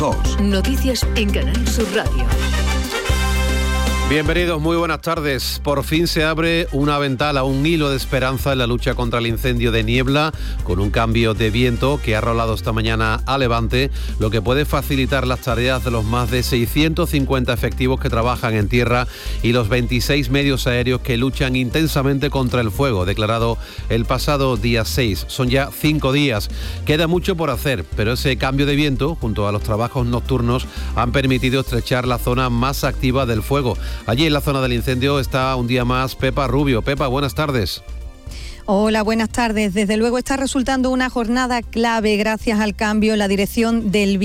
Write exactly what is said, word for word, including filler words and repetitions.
dos. Noticias en Canal Sur Radio. Bienvenidos, muy buenas tardes. Por fin se abre una ventana, un hilo de esperanza en la lucha contra el incendio de Niebla, con un cambio de viento que ha rolado esta mañana a levante, lo que puede facilitar las tareas de los más de seiscientos cincuenta efectivos que trabajan en tierra y los veintiséis medios aéreos que luchan intensamente contra el fuego, declarado el pasado día seis. Son ya cinco días. Queda mucho por hacer, pero ese cambio de viento, junto a los trabajos nocturnos, han permitido estrechar la zona más activa del fuego. Allí en la zona del incendio está un día más Pepa Rubio. Pepa, buenas tardes. Hola, buenas tardes. Desde luego está resultando una jornada clave gracias al cambio en la dirección del